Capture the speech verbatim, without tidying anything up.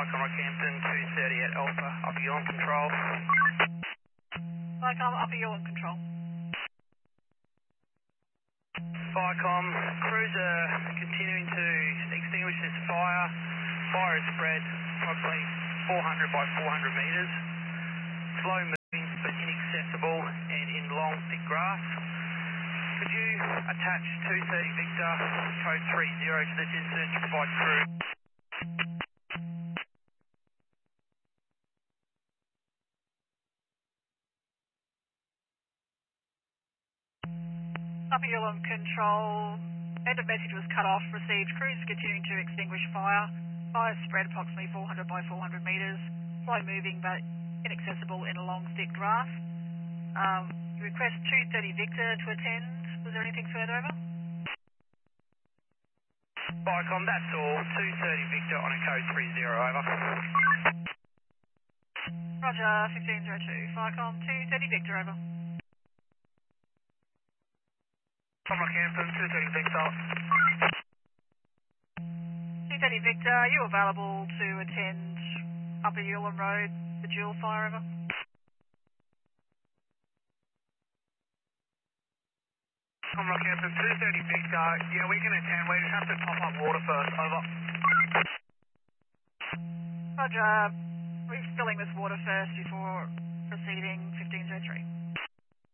Mike on Rockhampton, two thirty at Alpha, Upper Yulon Control. Vicom, Upper Yulon Control. Vicom, cruiser continuing to extinguish this fire. Fire is spread approximately four hundred by four hundred metres. Slow moving but inaccessible and in long thick grass. Could you attach two thirty Victor, code three zero to this incident to provide crew? Upper Yulon Control, end of message was cut off, received cruise continuing to extinguish fire. Fire spread approximately four hundred by four hundred metres, slow moving but inaccessible in a long thick grass. Um, you request two thirty Victor to attend. Was there anything further over? Vicom, that's all. two thirty Victor on a code three zero, over. Roger, fifteen oh two. Vicom, two thirty Victor, over. From Rockhampton, two thirty Victor. two thirty Victor, are you available to attend Upper Yulon Road, the dual fire, over? From Rockhampton, two thirty Victor. Yeah, we can attend. We just have to top up water first, over. Roger, refilling this water first before proceeding, fifteen oh three.